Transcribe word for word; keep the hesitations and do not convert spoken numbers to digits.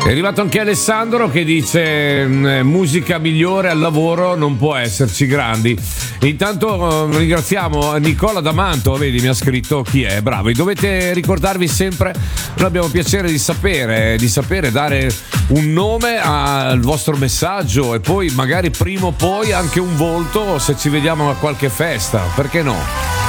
È arrivato anche Alessandro che dice musica migliore al lavoro non può esserci, grandi. Intanto eh, ringraziamo Nicola D'Amanto, vedi mi ha scritto chi è, bravi. Dovete ricordarvi sempre, noi abbiamo piacere di sapere, di sapere dare un nome al vostro messaggio e poi magari prima o poi anche un volto se ci vediamo a qualche festa, perché no?